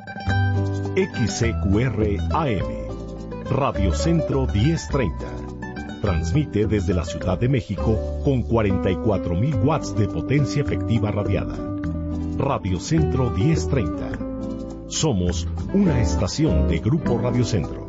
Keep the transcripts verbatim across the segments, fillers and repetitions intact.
X C Q R A M, Radio Centro diez treinta. Transmite desde la Ciudad de México con cuarenta y cuatro mil watts de potencia efectiva radiada. Radio Centro diez treinta. Somos una estación de Grupo Radio Centro.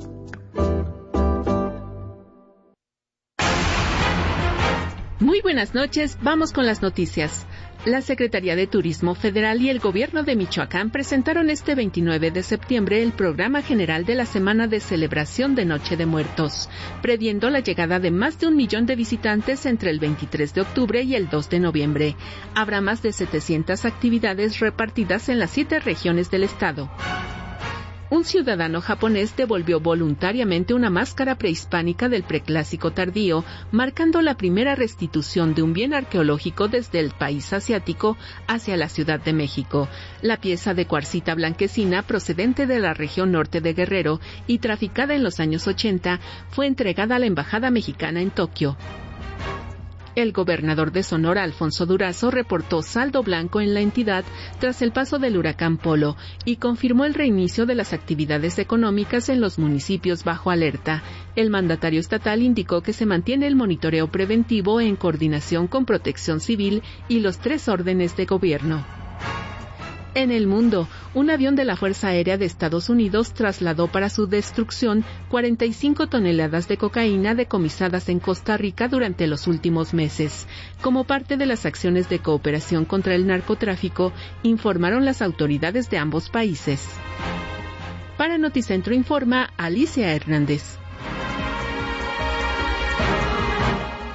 Muy buenas noches, vamos con las noticias. La Secretaría de Turismo Federal y el Gobierno de Michoacán presentaron este veintinueve de septiembre el Programa General de la Semana de Celebración de Noche de Muertos, previendo la llegada de más de un millón de visitantes entre el veintitrés de octubre y el dos de noviembre. Habrá más de setecientas actividades repartidas en las siete regiones del estado. Un ciudadano japonés devolvió voluntariamente una máscara prehispánica del preclásico tardío, marcando la primera restitución de un bien arqueológico desde el país asiático hacia la Ciudad de México. La pieza de cuarcita blanquecina procedente de la región norte de Guerrero y traficada en los años ochenta fue entregada a la Embajada Mexicana en Tokio. El gobernador de Sonora, Alfonso Durazo, reportó saldo blanco en la entidad tras el paso del huracán Polo y confirmó el reinicio de las actividades económicas en los municipios bajo alerta. El mandatario estatal indicó que se mantiene el monitoreo preventivo en coordinación con Protección Civil y los tres órdenes de gobierno. En el mundo, un avión de la Fuerza Aérea de Estados Unidos trasladó para su destrucción cuarenta y cinco toneladas de cocaína decomisadas en Costa Rica durante los últimos meses. Como parte de las acciones de cooperación contra el narcotráfico, informaron las autoridades de ambos países. Para Noticentro Informa, Alicia Hernández.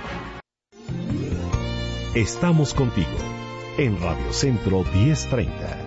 Estamos contigo en Radio Centro diez treinta.